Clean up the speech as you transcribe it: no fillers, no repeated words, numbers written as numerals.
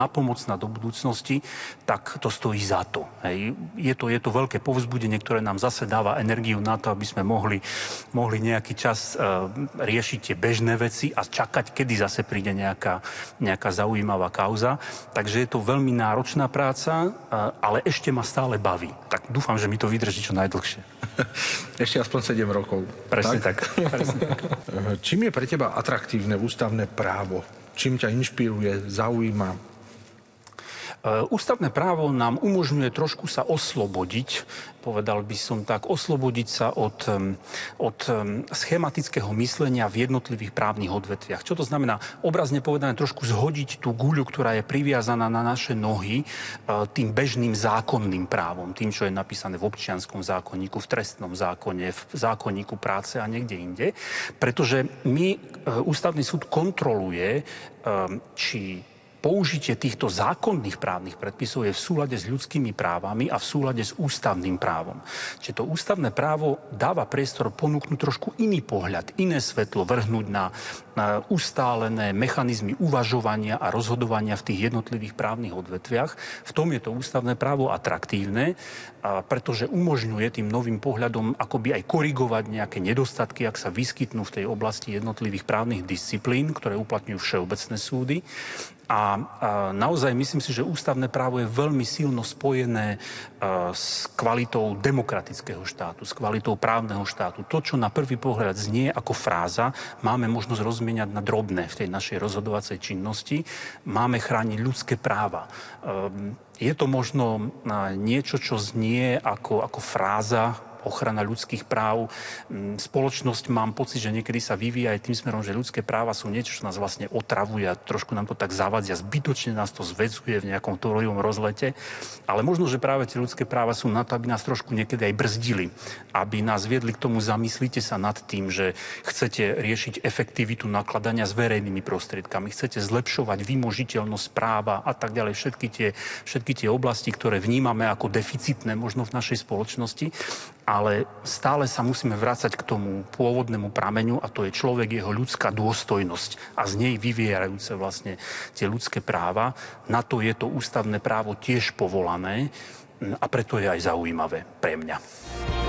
nápomocná do budúcnosti, tak to stojí za to. Hej. Je to veľké povzbudenie, ktoré nám zase dáva energiu na to, aby sme mohli nejaký čas riešiť tie bežné veci a čakať, kedy zase príde nejaká zaujímavá kauza. Takže je to veľmi náročná práca, ale ešte ma stále baví. Tak dúfam, že mi to vydrží čo najdlhšie. Ešte aspoň 7 rokov. Presne tak. Presne tak. Čím je pre teba atraktívne ústavné právo? Čím ťa inšpiruje, zaujíma? Ústavné právo nám umožňuje trošku sa oslobodiť, povedal by som tak, oslobodiť sa od schematického myslenia v jednotlivých právnych odvetviach. Čo to znamená? Obrazne povedané trošku zhodiť tú guľu, ktorá je priviazaná na naše nohy tým bežným zákonným právom, tým, čo je napísané v občianskom zákonníku, v trestnom zákone, v zákonníku práce a niekde inde. Pretože Ústavný súd kontroluje, či použitie týchto zákonných právnych predpisov je v súlade s ľudskými právami a v súlade s ústavným právom. Čiže to ústavné právo dáva priestor ponúknuť trošku iný pohľad, iné svetlo, vrhnúť na ustálené mechanizmy uvažovania a rozhodovania v tých jednotlivých právnych odvetviach. V tom je to ústavné právo atraktívne, pretože umožňuje tým novým pohľadom akoby aj korigovať nejaké nedostatky, ak sa vyskytnú v tej oblasti jednotlivých právnych disciplín, ktoré uplatňujú všeobecné súdy. A naozaj myslím si, že ústavné právo je veľmi silno spojené s kvalitou demokratického štátu, s kvalitou právneho štátu. To, čo na prvý pohľad znie ako fráza, máme možnosť rozmieniať na drobné v tej našej rozhodovacej činnosti. Máme chrániť ľudské práva. Je to možno niečo, čo znie ako fráza, ochrana ľudských práv. Spoločnosť, mám pocit, že niekedy sa vyvíja aj tým smerom, že ľudské práva sú niečo, čo nás vlastne otravuje a trošku nám to tak zavadzia. Zbytočne nás to zväzuje v nejakom tvorivom rozlete. Ale možno, že práve tie ľudské práva sú na to, aby nás trošku niekedy aj brzdili. Aby nás viedli k tomu, zamyslíte sa nad tým, že chcete riešiť efektivitu nakladania s verejnými prostriedkami, chcete zlepšovať vymožiteľnosť práva a tak ďalej. Všetky tie oblasti, ktoré vnímame ako deficitné možno v našej spoločnosti. Ale stále sa musíme vrácať k tomu pôvodnému prameňu a to je človek, jeho ľudská dôstojnosť a z nej vyvierajúce vlastne tie ľudské práva. Na to je to ústavné právo tiež povolané a preto je aj zaujímavé pre mňa.